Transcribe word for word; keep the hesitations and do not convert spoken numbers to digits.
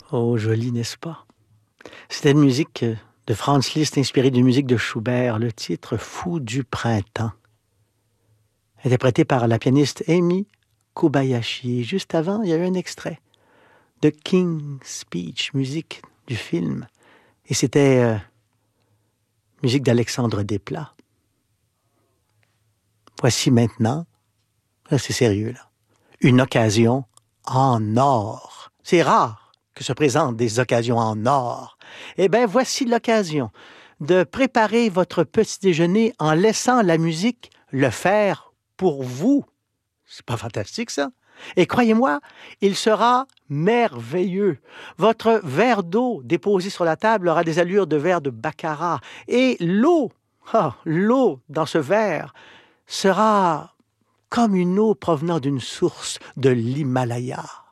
Oh, joli, n'est-ce pas? C'était une musique de Franz Liszt inspirée d'une musique de Schubert, le titre Fou du printemps, interprété par la pianiste Amy Kobayashi. Juste avant, il y a eu un extrait de King's Speech, musique du film, et c'était euh, musique d'Alexandre Desplat. Voici maintenant, là c'est sérieux là, une occasion en or. C'est rare que se présentent des occasions en or. Eh bien, voici l'occasion de préparer votre petit déjeuner en laissant la musique le faire pour vous. C'est pas fantastique, ça? Et croyez-moi, il sera merveilleux. Votre verre d'eau déposé sur la table aura des allures de verre de baccarat. Et l'eau, ah, l'eau dans ce verre sera comme une eau provenant d'une source de l'Himalaya.